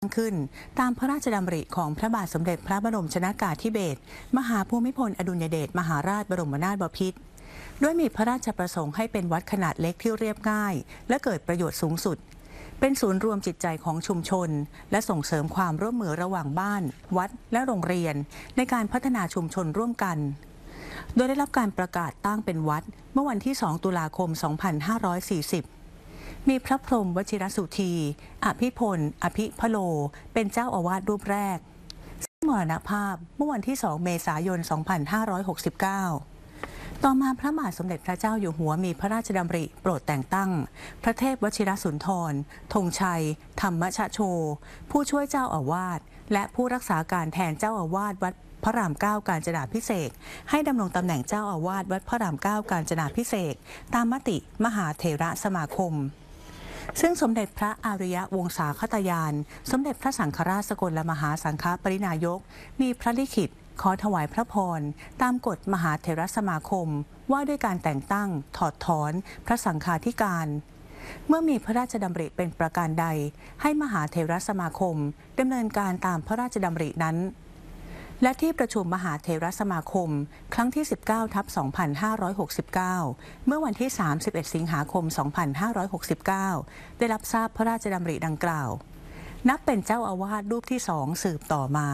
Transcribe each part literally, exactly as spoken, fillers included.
ขึ้นตามพระราชดำริของพระบาทสมเด็จพระบรมชนกาธิเบศรมหาภูมิพลอดุลยเดชมหาราชบรมนาถบพิตรด้วยมีพระราชประสงค์ให้เป็นวัดขนาดเล็กที่เรียบง่ายและเกิดประโยชน์สูงสุดเป็นศูนย์รวมจิตใจของชุมชนและส่งเสริมความร่วมมือระหว่างบ้านวัดและโรงเรียนในการพัฒนาชุมชนร่วมกันโดยได้รับการประกาศตั้งเป็นวัดเมื่อวันที่สองตุลาคมสองพันห้าร้อยสี่สิบมีพระพรหมวชิรสุธีอภิพลอภิพโลเป็นเจ้าอาวาสรูปแรกซึ่งมรณภาพเมื่อวันที่สองเมษายนสองพันห้าร้อยหกสิบเก้าต่อมาพระบาทสมเด็จพระเจ้าอยู่หัวมีพระราชดำริโปรดแต่งตั้งพระเทพวชิรสุนทรธงชัยธรรมชโชผู้ช่วยเจ้าอาวาสและผู้รักษาการแทนเจ้าอาวาสวัดพระรามเก้ากาญจนาภิเษกให้ดำรงตำแหน่งเจ้าอาวาสวัดพระรามเก้ากาญจนาภิเษกตามมติมหาเถรสมาคมซึ่งสมเด็จพระอาริยวงศาคตยานสมเด็จพระสังฆราชสกลมหาสังฆปรินายกมีพระลิขิตขอถวายพระพรตามกฎมหาเถรสมาคมว่าด้วยการแต่งตั้งถอดถอนพระสังฆาธิการเมื่อมีพระราชดำริเป็นประการใดให้มหาเถรสมาคมดำเนินการตามพระราชดำรินั้นและที่ประชุมมหาเถรสมาคมครั้งที่ สิบเก้าทับสองพันห้าร้อยหกสิบเก้า เมื่อวันที่ สามสิบเอ็ด สิงหาคม สองพันห้าร้อยหกสิบเก้า ได้รับทราบพระราชดำริดังกล่าวนับเป็นเจ้าอาวาสรูปที่สองสืบต่อมา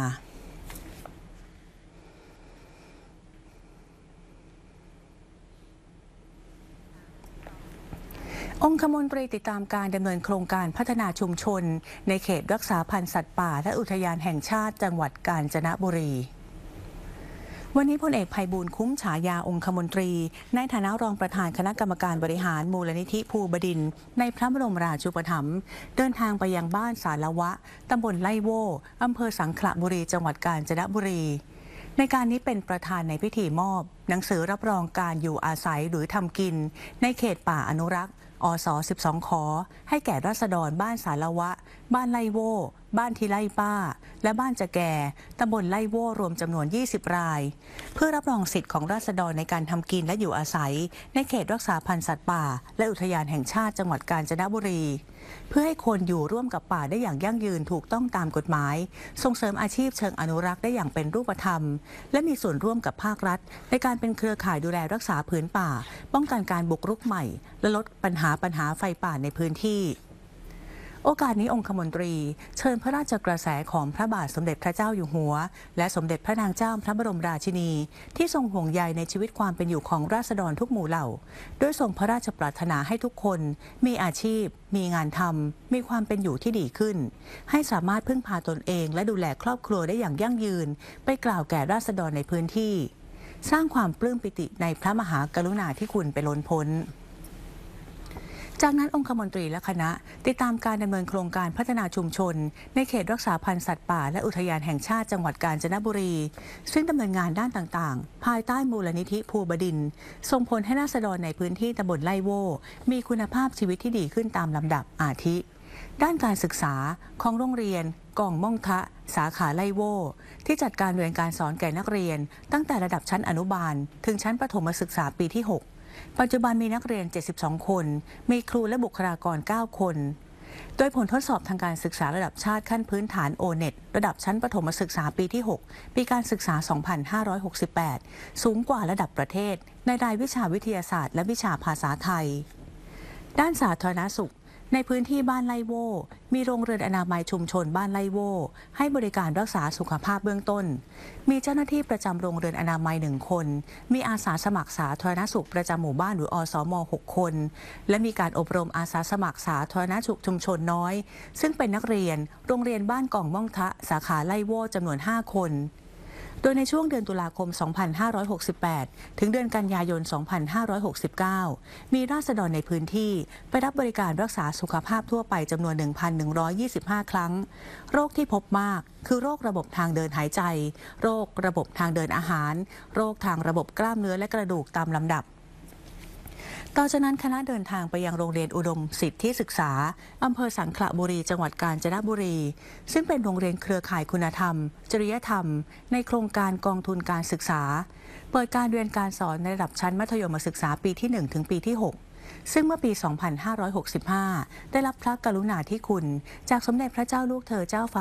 องคมนตรีติดตามการดำเนินโครงการพัฒนาชุมชนในเขตรักษาพันธุ์สัตว์ป่าและอุทยานแห่งชาติจังหวัดกาญจนบุรีวันนี้พลเอกไพบูลย์คุ้มฉายาองคมนตรีในฐานะรองประธานคณะกรรมการบริหารมูลนิธิภูบดินทร์ในพระบรมราชูปถัมภ์เดินทางไปยังบ้านสารวะตำบลไล่โว่อำเภอสังขละบุรีจังหวัดกาญจนบุรีในการนี้เป็นประธานในพิธีมอบหนังสือรับรองการอยู่อาศัยหรือทำกินในเขตป่าอนุรักษ์อสสิบสองขอให้แก่ราษฎรบ้านสารวะบ้านไล่โว่บ้านที่ไล่ป้าและบ้านจะแก่ตำบลไล่โว่รวมจำนวนยี่สิบรายเพื่อรับรองสิทธิ์ของราษฎรในการทำกินและอยู่อาศัยในเขตรักษาพันธุ์สัตว์ป่าและอุทยานแห่งชาติจังหวัดกาญจนบุรีเพื่อให้คนอยู่ร่วมกับป่าได้อย่างยั่งยืนถูกต้องตามกฎหมายส่งเสริมอาชีพเชิงอนุรักษ์ได้อย่างเป็นรูปธรรมและมีส่วนร่วมกับภาครัฐในการเป็นเครือข่ายดูแลรักษาผืนป่าป้องกันการบุกรุกใหม่และลดปัญหาปัญหาไฟป่าในพื้นที่โอกาสนี้องคมนตรีเชิญพระราชกระแสของพระบาทสมเด็จพระเจ้าอยู่หัวและสมเด็จพระนางเจ้าพระบรมราชินีที่ทรงห่วงใยในชีวิตความเป็นอยู่ของราษฎรทุกหมู่เหล่าโดยทรงพระราชปรารถนาให้ทุกคนมีอาชีพมีงานทำมีความเป็นอยู่ที่ดีขึ้นให้สามารถพึ่งพาตนเองและดูแลครอบครัวได้อย่างยั่งยืนไปกล่าวแก่ราษฎรในพื้นที่สร้างความปลื้มปิติในพระมหากรุณาธิคุณไปล้นพ้นจากนั้นองคมนตรีและคณะติดตามการดำเนินโครงการพัฒนาชุมชนในเขตรักษาพันธุ์สัตว์ป่าและอุทยานแห่งชาติจังหวัดกาญจนบุรีซึ่งดำเนินงานด้านต่างๆภายใต้มูลนิธิภูบดินทร์ส่งผลให้ราษฎรในพื้นที่ตำบลไล่โว่มีคุณภาพชีวิตที่ดีขึ้นตามลำดับอาทิด้านการศึกษาของโรงเรียนกองม่องทะสาขาไล่โว่ที่จัดการเรียนการสอนแก่นักเรียนตั้งแต่ระดับชั้นอนุบาลถึงชั้นประถมศึกษาปีที่หกปัจจุบันมีนักเรียนเจ็ดสิบสองคนมีครูและบุคลากรเก้าคนโดยผลทดสอบทางการศึกษาระดับชาติขั้นพื้นฐาน โอ เน็ต ระดับชั้นประถมศึกษาปีที่หกปีการศึกษา สองพันห้าร้อยหกสิบแปด สูงกว่าระดับประเทศในรายวิชาวิทยาศาสตร์และวิชาภาษาไทยด้านสาธารณสุขในพื้นที่บ้านไล่โว่มีโรงเรือนอนามัยชุมชนบ้านไล่โว่ให้บริการรักษาสุขภาพเบื้องต้นมีเจ้าหน้าที่ประจำโรงเรือนอนามัยหนึ่งคนมีอาสาสมัครสาธารณสุขประจำหมู่บ้านหรืออสมหกคนและมีการอบรมอาสาสมัครสาธารณสุขชุมชนน้อยซึ่งเป็นนักเรียนโรงเรียนบ้านกองม่องทะสาขาไล่โว่จำนวนห้าคนโดยในช่วงเดือนตุลาคม สองพันห้าร้อยหกสิบแปด ถึงเดือนกันยายน สองพันห้าร้อยหกสิบเก้า มีราษฎรในพื้นที่ไปรับบริการรักษาสุขภาพทั่วไปจำนวน หนึ่งพันหนึ่งร้อยยี่สิบห้า ครั้งโรคที่พบมากคือโรคระบบทางเดินหายใจโรคระบบทางเดินอาหารโรคทางระบบกล้ามเนื้อและกระดูกตามลำดับต่อจากนั้นคณะเดินทางไปยังโรงเรียนอุดมสิทธิศึกษาอำเภอสังขละบุรีจังหวัดกาญจนบุรีซึ่งเป็นโรงเรียนเครือข่ายคุณธรรมจริยธรรมในโครงการกองทุนการศึกษาเปิดการเรียนการสอนในระดับชั้นมัธยมศึกษาปีที่หนึ่งถึงปีที่หก ซึ่งเมื่อปี สองพันห้าร้อยหกสิบห้า ได้รับพระกรุณาธิคุณจากสมเด็จพระเจ้าลูกเธอเจ้าฟ้า